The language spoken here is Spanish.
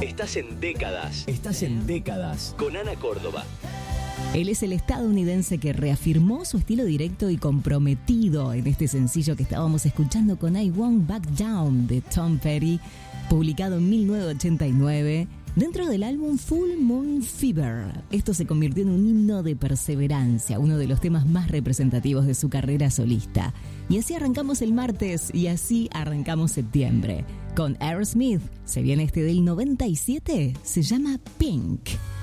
Estás en décadas. Estás en décadas. Con Ana Córdoba. Él es el estadounidense que reafirmó su estilo directo y comprometido en este sencillo que estábamos escuchando con I Won't Back Down de Tom Petty, publicado en 1989 dentro del álbum Full Moon Fever. Esto se convirtió en un himno de perseverancia, uno de los temas más representativos de su carrera solista. Y así arrancamos el martes y así arrancamos septiembre. Con Aerosmith se viene este del 97, se llama Pink.